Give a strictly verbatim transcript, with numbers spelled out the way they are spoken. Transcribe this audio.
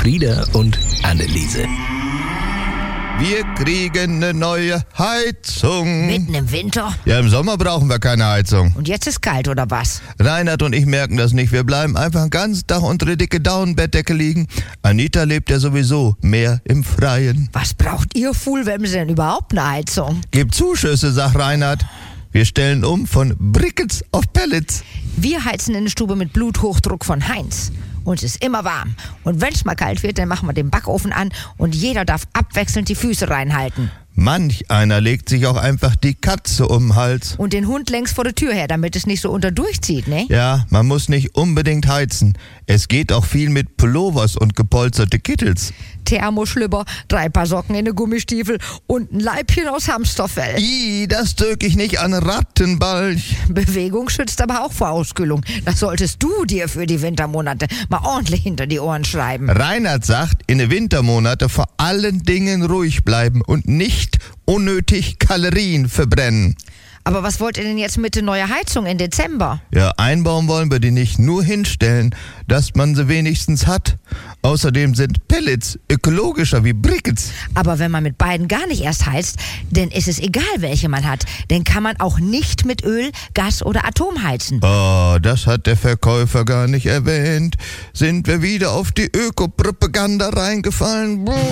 Frieda und Anneliese. Wir kriegen eine neue Heizung. Mitten im Winter? Ja, im Sommer brauchen wir keine Heizung. Und jetzt ist kalt, oder was? Reinhard und ich merken das nicht. Wir bleiben einfach den ganzen Tag unter der dicke Daunenbettdecke liegen. Anita lebt ja sowieso mehr im Freien. Was braucht ihr Fuhlwämse denn überhaupt eine Heizung? Gibt Zuschüsse, sagt Reinhard. Wir stellen um von Brickets auf Pellets. Wir heizen in der Stube mit Bluthochdruck von Heinz. Uns ist immer warm. Und wenn es mal kalt wird, dann machen wir den Backofen an und jeder darf abwechselnd die Füße reinhalten. Manch einer legt sich auch einfach die Katze um den Hals. Und den Hund längs vor der Tür her, damit es nicht so unter durchzieht, ne? Ja, man muss nicht unbedingt heizen. Es geht auch viel mit Pullovers und gepolsterte Kittels. Thermoschlüpper, drei Paar Socken in den Gummistiefel und ein Leibchen aus Hamsterfell. Ih, das drück ich nicht an Rattenbalch. Bewegung schützt aber auch vor Auskühlung. Das solltest du dir für die Wintermonate mal ordentlich hinter die Ohren schreiben. Reinhard sagt, in den Wintermonate vor allen Dingen ruhig bleiben und nicht unnötig Kalorien verbrennen. Aber was wollt ihr denn jetzt mit der neuen Heizung im Dezember? Ja, einbauen wollen wir die nicht, nur hinstellen, dass man sie wenigstens hat. Außerdem sind Pellets ökologischer wie Brickets. Aber wenn man mit beiden gar nicht erst heizt, dann ist es egal, welche man hat. Dann kann man auch nicht mit Öl, Gas oder Atom heizen. Oh, das hat der Verkäufer gar nicht erwähnt. Sind wir wieder auf die Ökopropaganda reingefallen?